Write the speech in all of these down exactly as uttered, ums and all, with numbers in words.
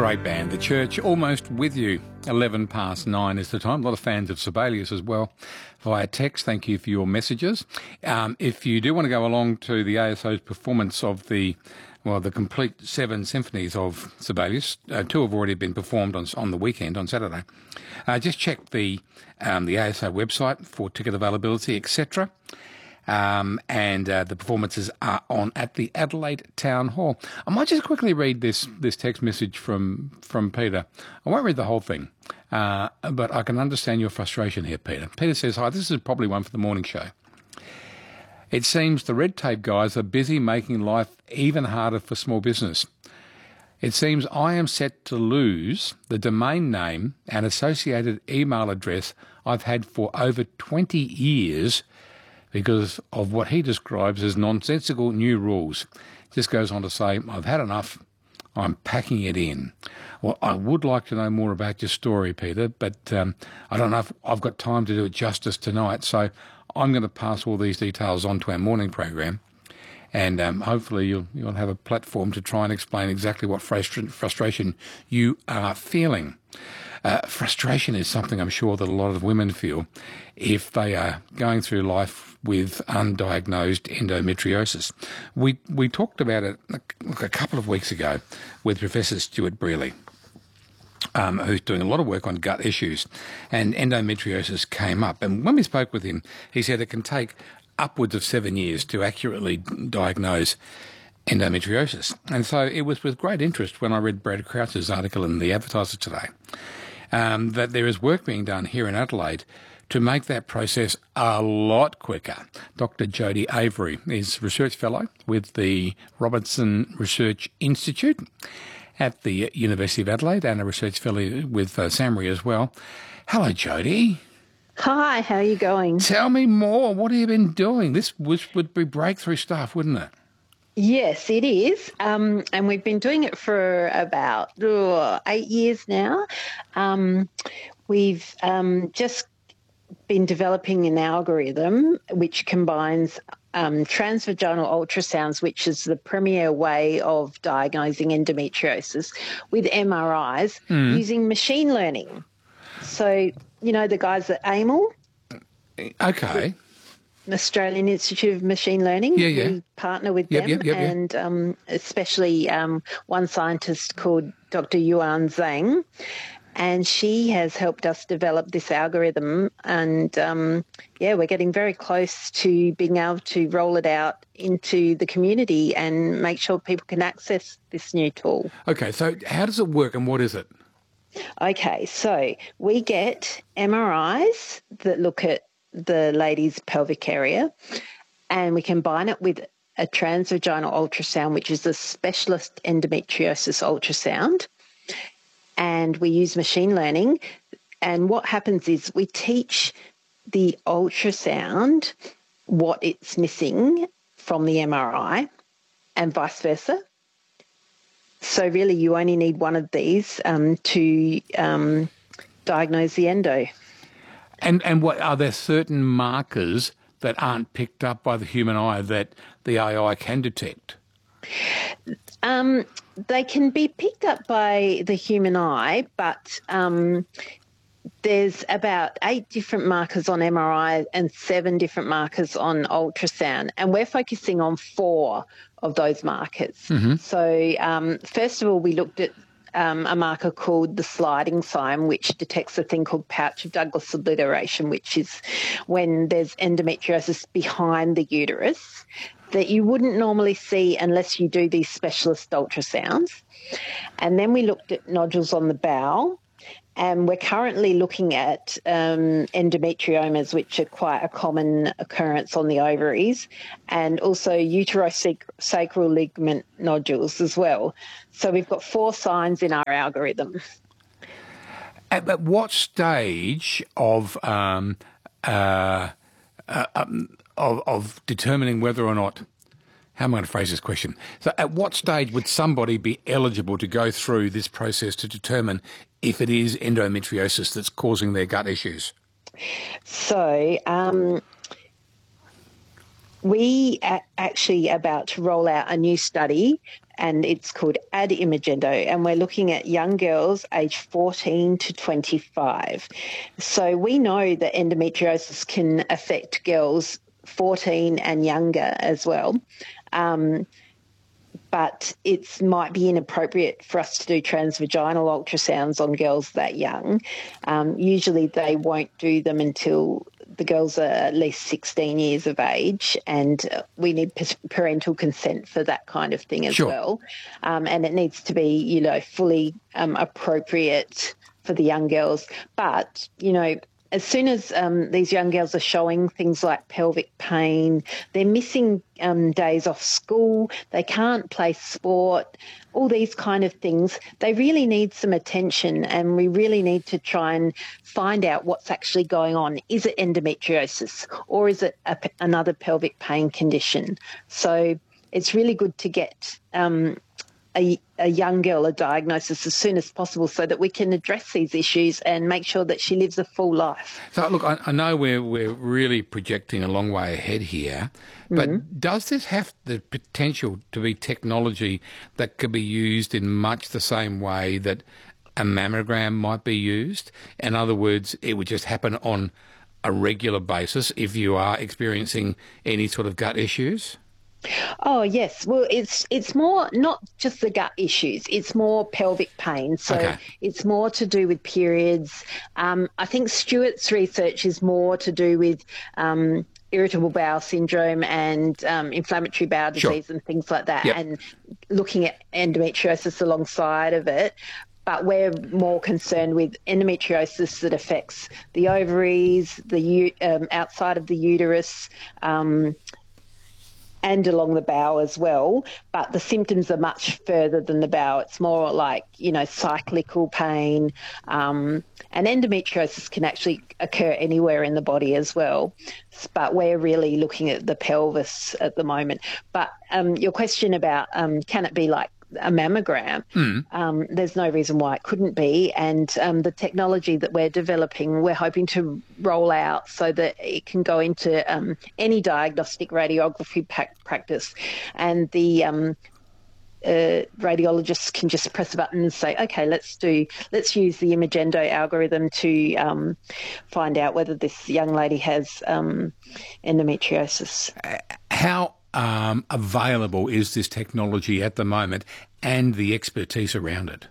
Great band, The Church, almost with you. eleven past nine is the time. A lot of fans of Sibelius as well via text. Thank you for your messages. Um, if you do want to go along to the A S O's performance of the, well, the complete seven symphonies of Sibelius, uh, two have already been performed on on the weekend, on Saturday. Uh, just check the um, the A S O website for ticket availability, et cetera. Um, and uh, the performances are on at the Adelaide Town Hall. I might just quickly read this this text message from, from Peter. I won't read the whole thing, uh, but I can understand your frustration here, Peter. Peter says, hi, this is probably one for the morning show. It seems the red tape guys are busy making life even harder for small business. It seems I am set to lose the domain name and associated email address I've had for over twenty years because of what he describes as nonsensical new rules. Just goes on to say, I've had enough, I'm packing it in. Well, I would like to know more about your story, Peter, but um, I don't know if I've got time to do it justice tonight, so I'm going to pass all these details on to our morning program, and um, hopefully you'll, you'll have a platform to try and explain exactly what frustra- frustration you are feeling. Uh, frustration is something I'm sure that a lot of women feel if they are going through life with undiagnosed endometriosis. We we talked about it a, a couple of weeks ago with Professor Stuart Brearley, um, who's doing a lot of work on gut issues, and endometriosis came up. And when we spoke with him, he said it can take upwards of seven years to accurately diagnose endometriosis. And so it was with great interest when I read Brad Crouch's article in the Advertiser today, um, that there is work being done here in Adelaide to make that process a lot quicker. Doctor Jodie Avery is Research Fellow with the Robertson Research Institute at the University of Adelaide and a Research Fellow with uh, SAHMRI as well. Hello, Jodie. Hi, how are you going? Tell me more. What have you been doing? This was, would be breakthrough stuff, wouldn't it? Yes, it is. Um, and we've been doing it for about oh, eight years now. Um, we've um, just been developing an algorithm which combines um, transvaginal ultrasounds, which is the premier way of diagnosing endometriosis, with M R Is mm. using machine learning. So, you know, the guys at A M L? Okay. Australian Institute of Machine Learning. Yeah, yeah. We partner with yep, them, yep, yep, and um, especially um, one scientist called Doctor Yuan Zhang, and she has helped us develop this algorithm. And um, yeah, we're getting very close to being able to roll it out into the community and make sure people can access this new tool. Okay, so how does it work and what is it? Okay, so we get M R Is that look at the lady's pelvic area, and we combine it with a transvaginal ultrasound, which is a specialist endometriosis ultrasound, and we use machine learning. And what happens is we teach the ultrasound what it's missing from the M R I and vice versa. So really you only need one of these um, to um, diagnose the endo. And and what are there certain markers that aren't picked up by the human eye that the A I can detect? Um, they can be picked up by the human eye, but um, there's about eight different markers on M R I and seven different markers on ultrasound, and we're focusing on four of those markers. Mm-hmm. So um, first of all, we looked at Um, a marker called the sliding sign, which detects a thing called pouch of Douglas obliteration, which is when there's endometriosis behind the uterus that you wouldn't normally see unless you do these specialist ultrasounds. And then we looked at nodules on the bowel, and we're currently looking at um, endometriomas, which are quite a common occurrence on the ovaries, and also uterosacral ligament nodules as well. So we've got four signs in our algorithm. At, at what stage of, um, uh, uh, um, of of determining whether or not, how am I going to phrase this question? So at what stage would somebody be eligible to go through this process to determine if it is endometriosis that's causing their gut issues? So um, we are actually about to roll out a new study and it's called Ad Imagendo, and we're looking at young girls aged fourteen to twenty-five. So we know that endometriosis can affect girls fourteen and younger as well. Um, but it might be inappropriate for us to do transvaginal ultrasounds on girls that young. Um, usually they won't do them until the girls are at least sixteen years of age, and we need parental consent for that kind of thing as Sure. well. Um, and it needs to be, you know, fully um, appropriate for the young girls. But, you know, as soon as um, these young girls are showing things like pelvic pain, they're missing um, days off school, they can't play sport, all these kind of things, they really need some attention, and we really need to try and find out what's actually going on. Is it endometriosis, or is it a, another pelvic pain condition? So it's really good to get um, a, a young girl a diagnosis as soon as possible so that we can address these issues and make sure that she lives a full life. So, look, I, I know we're, we're really projecting a long way ahead here, but mm-hmm. does this have the potential to be technology that could be used in much the same way that a mammogram might be used? In other words, it would just happen on a regular basis if you are experiencing any sort of gut issues? Oh, yes. Well, it's it's more not just the gut issues. It's more pelvic pain. So okay. It's more to do with periods. Um, I think Stewart's research is more to do with um, irritable bowel syndrome and um, inflammatory bowel disease sure. and things like that, yep. and looking at endometriosis alongside of it. But we're more concerned with endometriosis that affects the ovaries, the um, outside of the uterus, um and along the bowel as well, but the symptoms are much further than the bowel. It's more like, you know, cyclical pain, um, and endometriosis can actually occur anywhere in the body as well. But we're really looking at the pelvis at the moment. But um, your question about um, can it be like a mammogram, mm. um, there's no reason why it couldn't be. And um, the technology that we're developing, we're hoping to roll out so that it can go into um, any diagnostic radiography pa- practice. And the um, uh, radiologists can just press a button and say, okay, let's do, let's use the Imagendo algorithm to um, find out whether this young lady has um, endometriosis. How Um, available is this technology at the moment and the expertise around it?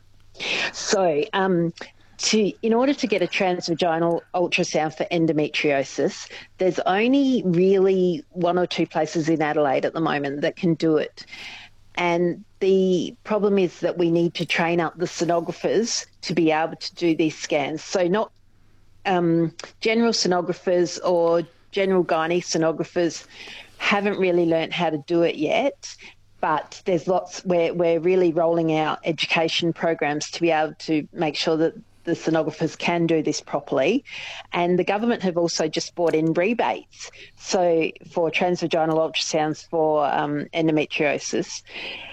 So, um, to in order to get a transvaginal ultrasound for endometriosis, there's only really one or two places in Adelaide at the moment that can do it. And the problem is that we need to train up the sonographers to be able to do these scans. So not um, general sonographers or general gynae sonographers haven't really learnt how to do it yet, but there's lots where we're really rolling out education programs to be able to make sure that the sonographers can do this properly. And the government have also just brought in rebates, so for transvaginal ultrasounds for um, endometriosis.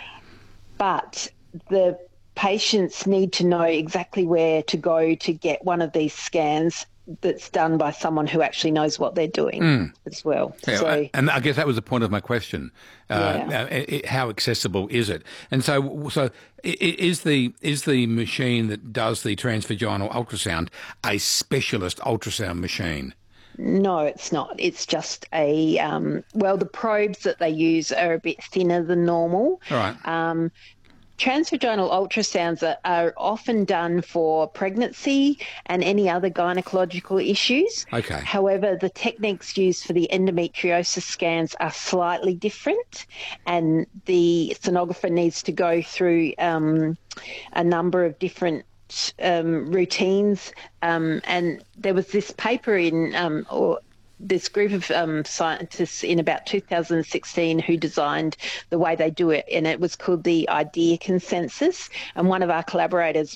But the patients need to know exactly where to go to get one of these scans that's done by someone who actually knows what they're doing mm. as well. Yeah, so, and I guess that was the point of my question. Uh, yeah. it, it, how accessible is it? And so, so is the is the machine that does the transvaginal ultrasound a specialist ultrasound machine? No, it's not. It's just a, um, well, the probes that they use are a bit thinner than normal. All right. Um, Transvaginal ultrasounds are, are often done for pregnancy and any other gynecological issues. Okay. However, the techniques used for the endometriosis scans are slightly different, and the sonographer needs to go through um, a number of different um, routines. Um, and there was this paper in um, or this group of um, scientists in about two thousand sixteen who designed the way they do it, and it was called the IDEA consensus. And one of our collaborators